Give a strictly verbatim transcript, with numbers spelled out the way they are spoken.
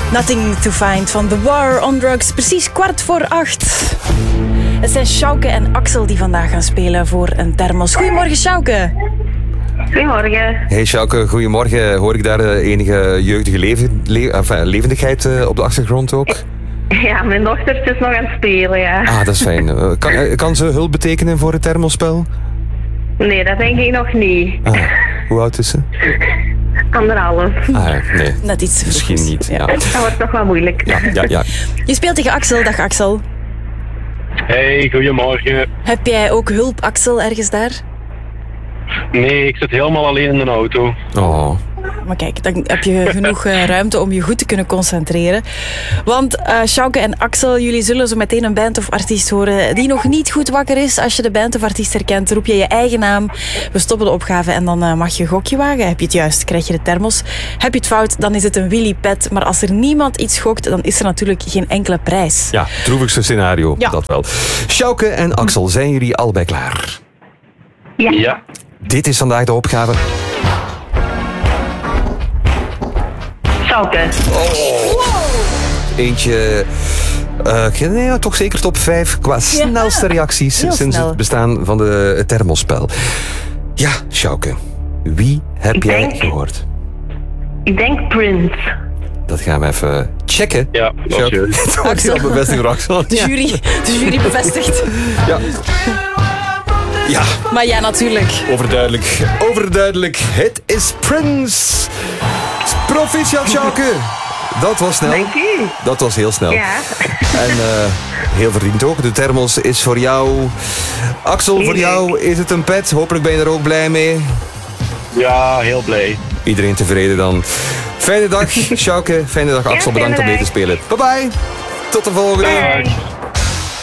Nothing to Find van The War on Drugs. Precies kwart voor acht. Het zijn Sjouke en Axel die vandaag gaan spelen voor een thermos. Goedemorgen, Sjouke. Goedemorgen. Hey Sjouke, goedemorgen. Hoor ik daar uh, enige jeugdige leven, le- enfin, levendigheid uh, op de achtergrond ook? Ja, mijn dochtertje is nog aan het spelen, ja. Ah, dat is fijn. Uh, kan, uh, kan ze hulp betekenen voor het thermospel? Nee, dat denk ik nog niet. Ah, hoe oud is ze? Anderhalf. Ah, nee. Net iets te vroeg. Misschien niet, ja. Dat wordt nog wel moeilijk. Ja, ja, ja. Je speelt tegen Axel. Dag, Axel. Hey, goedemorgen. Heb jij ook hulp, Axel, ergens daar? Nee, ik zit helemaal alleen in de auto. Oh. Maar kijk, dan heb je genoeg uh, ruimte om je goed te kunnen concentreren. Want uh, Sjouke en Axel, jullie zullen zo meteen een band of artiest horen die nog niet goed wakker is. Als je de band of artiest herkent, roep je je eigen naam. We stoppen de opgave en dan uh, mag je een gokje wagen. Heb je het juist, krijg je de thermos. Heb je het fout, dan is het een Willy Pet. Maar als er niemand iets gokt, dan is er natuurlijk geen enkele prijs. Ja, droevigste scenario, Ja. dat wel. Sjouke en Axel, zijn jullie allebei klaar? Ja. Ja. Dit is vandaag de opgave. Sjouke. Eentje, uh, nee, ja, toch zeker top vijf qua snelste reacties heel sinds snel. het bestaan van de, het thermospel. Ja, Sjouke, wie heb Ik jij denk- gehoord? Ik denk Prince. Dat gaan we even checken. Ja, dat is Sjouke. juist. Het wordt heel bevestigd door Axel. De jury, de jury bevestigt. Ja. Ja, Maar ja, natuurlijk. overduidelijk. Overduidelijk. Het is Prince. Proficiat, Sjouke. Dat was snel. Dank u. Dat was heel snel. Ja. En uh, heel verdiend ook. De thermos is voor jou. Axel, voor Heerlijk. jou is het een pet. Hopelijk ben je er ook blij mee. Ja, heel blij. Iedereen tevreden dan. Fijne dag, Sjouke. Fijne dag, Axel. fijne Bedankt om mee te dag. spelen. Bye bye. Tot de volgende. Bye.